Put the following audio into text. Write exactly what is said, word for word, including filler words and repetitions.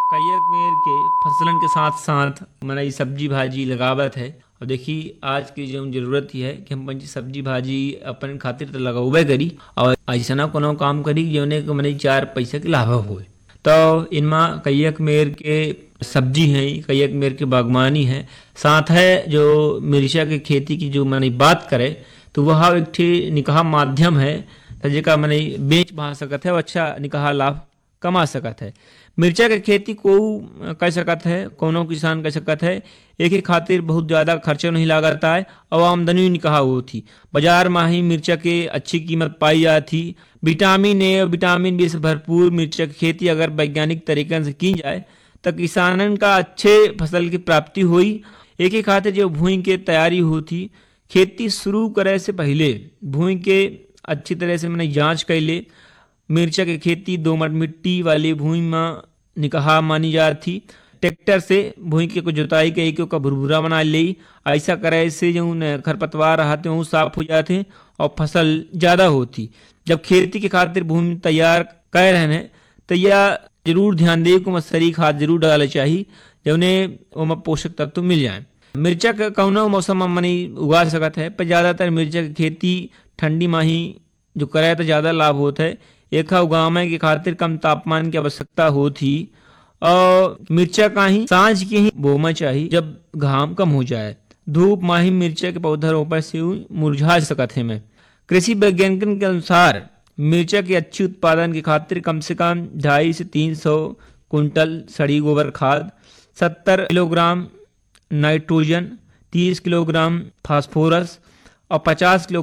कईक मेर के फसलन के साथ साथ मने इ सब्जी भाजी लगावत है। और देखी आज की जो जरूरत ही है कि हम पंची सब्जी भाजी अपन खातिर तो लगावे करी और ऐसा कोनो काम करी जोने के मने चार पैसा के लाभ होए। तो इनमा कईक मेर के सब्जी है, कईक मेर के बागवानी है, साथ है जो मिर्चा के खेती की जो मैंने बात करे तो वह एक ठी निकाह माध्यम है जेका मने बेच भा सकत है और अच्छा निकाह लाभ कमा सकत है। मिर्चा के खेती को कर सकत है, कोनो किसान कर सकत है। एक ही खातिर बहुत ज़्यादा खर्चा नहीं लागता है और आमदनी निकाह होती। बाजार में ही मिर्चा के अच्छी कीमत पाई जाती। विटामिन ए और विटामिन बी से भरपूर मिर्चा की खेती अगर वैज्ञानिक तरीके से की जाए तो किसानन का अच्छे फसल की प्राप्ति हुई। एक ही खातिर जो भूमि के तैयारी होती, खेती शुरू करे से पहले भूमि के अच्छी तरह से मैंने जांच कर ले। मिर्चा की खेती दोमट मिट्टी वाली भूमि में निकाह मानी जाती। ट्रैक्टर से भूमि के को जुताई के एक का भुरभुरा बना ले। ऐसा करे से जो खरपतवार रहते हैं वो साफ हो जाते और फसल ज़्यादा होती। जब खेती के खातिर भूमि तैयार कर रहे हैं तो यह जरूर ध्यान दे को मसरी खाद जरूर डाले चाहिए जब उन्हें वो पोषक तत्व मिल जाए। मिर्चा का कौनो मौसम में मनी उगा सकत है, पर ज़्यादातर मिर्चा की खेती ठंडी माही जो करे तो ज़्यादा लाभ होता है। एक उगामे के खातिर कम तापमान की आवश्यकता होती और मिर्चा का ही सांझ के ही बोना चाहिए जब घाम कम हो जाए। धूप माही मिर्चा के पौधा रोपण से मुरझा सकत है। मैं कृषि वैज्ञानिकों के अनुसार मिर्चा के अच्छी उत्पादन के खातिर कम से कम ढाई से तीन सौ कुंटल सड़ी गोबर खाद, सत्तर किलोग्राम नाइट्रोजन, तीस किलोग्राम फास्फोरस और पचास किलो